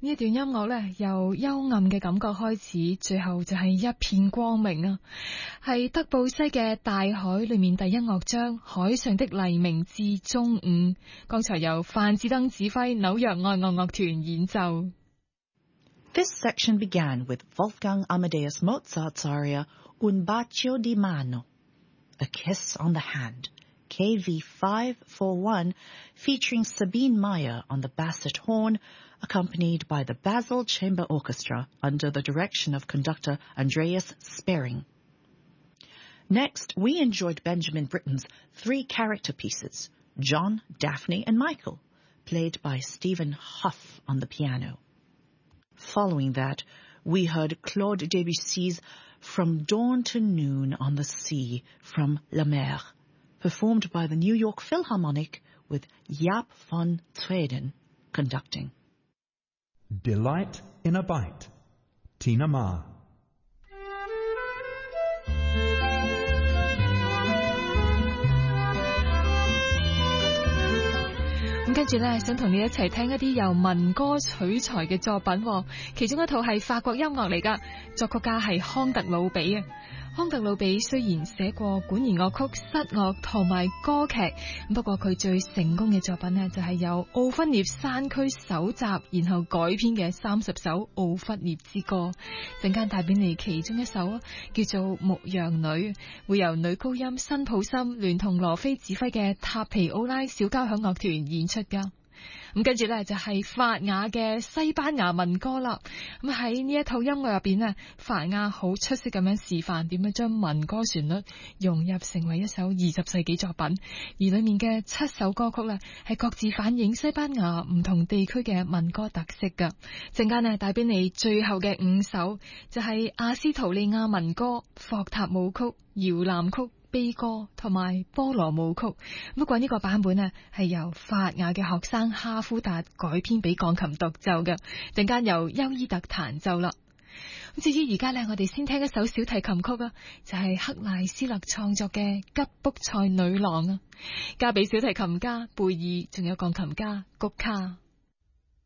呢一段音樂呢，由幽暗嘅感覺開始，最後就係一片光明啊！係德布西嘅《大海》裏面第一樂章《海上的黎明至中午》，剛才由范志登指揮紐約愛樂樂團演奏。 This section began with Wolfgang Amadeus Mozart's aria Un bacio di mano, A Kiss on the Hand, KV 541, featuring Sabine Meyer on the basset horn, accompanied by the Basel Chamber Orchestra under the direction of conductor Andreas Spering. Next, we enjoyed Benjamin Britten's three character pieces, John, Daphne, and Michael, played by Stephen Huff on the piano. Following that, we heard Claude Debussy's From Dawn to Noon on the Sea from La Mer, performed by the New York Philharmonic with Jaap van Zweden conducting. Delight in a Bite, Tina Ma. 咁跟住呢，想同你一齊聽一啲由民歌取材嘅作品，其中一套係法國音樂嚟㗎，作曲家係康特魯比啊。康特魯比雖然寫過管弦樂曲、室樂同埋歌劇，不過佢最成功嘅作品呢，就係由奧弗涅山區搜集然後改編嘅30首奧弗涅之歌。陣間帶俾你其中一首啊，叫做《牧羊女》，會由女高音辛普森聯同羅菲指揮嘅塔皮奧拉小交響樂團演出㗎。咁跟住呢，就係法雅嘅西班牙民歌啦。咁喺呢一套音樂入邊呢，法雅好出色咁樣示範點樣將民歌旋律融入成為一首20世紀作品，而裏面嘅7首歌曲呢，係各自反映西班牙唔同地區嘅民歌特色噶。陣間呢，帶俾你最後嘅5首，就係阿斯圖利亞民歌、霍塔舞曲、搖籃曲、悲歌同埋波羅舞曲。不過呢個版本呢，係由法雅嘅學生哈夫達改編俾鋼琴獨奏嘅，陣間由休伊特彈奏啦。咁至於而家呢，我哋先聽一首小提琴曲啊，就係克賴斯勒創作嘅吉卜賽女郎啊，交俾小提琴家貝爾，仲有鋼琴家谷卡。